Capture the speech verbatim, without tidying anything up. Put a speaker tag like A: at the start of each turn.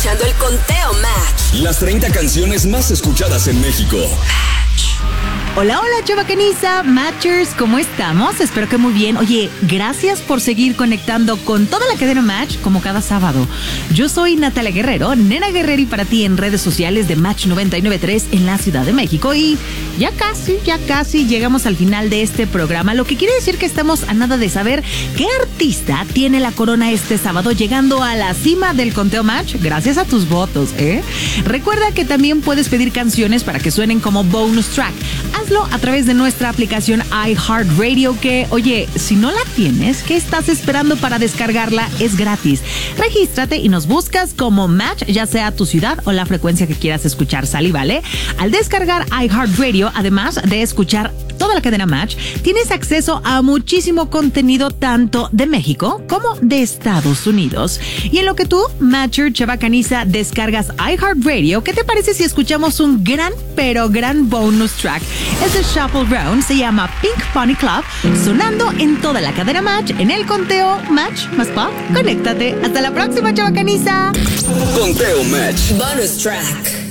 A: escuchando el Conteo Match.
B: Las treinta canciones más escuchadas en México.
C: Hola, hola, chavacaniza, Matchers, ¿cómo estamos? Espero que muy bien. Oye, gracias por seguir conectando con toda la cadena Match como cada sábado. Yo soy Natalia Guerrero, Nena Guerreri para ti en redes sociales de Match noventa y nueve punto tres en la Ciudad de México. Y ya casi, ya casi llegamos al final de este programa, lo que quiere decir que estamos a nada de saber qué artista tiene la corona este sábado, llegando a la cima del Conteo Match gracias a tus votos, ¿eh? Recuerda que también puedes pedir canciones para que suenen como bonus track. Hazlo a través de nuestra aplicación iHeartRadio que, oye, si no la tienes, ¿qué estás esperando para descargarla? Es gratis. Regístrate y nos buscas como Match, ya sea tu ciudad o la frecuencia que quieras escuchar, ¿sale? ¿Vale? Al descargar iHeartRadio, además de escuchar toda la cadena Match, tienes acceso a muchísimo contenido tanto de México como de Estados Unidos. Y en lo que tú, Matcher chavacaniza, descargas iHeartRadio, ¿qué te parece si escuchamos un gran, pero gran bonus track? Es de Shuffle Brown, se llama Pink Pony Club, sonando en toda la cadena Match, en el Conteo Match más pop. Conéctate. Hasta la próxima, chavacaniza.
B: Conteo Match.
A: Bonus track.